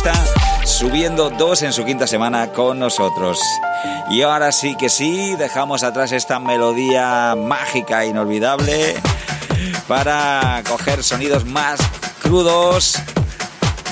está subiendo 2 en su quinta semana con nosotros. Y ahora sí que sí, dejamos atrás esta melodía mágica e inolvidable para coger sonidos más crudos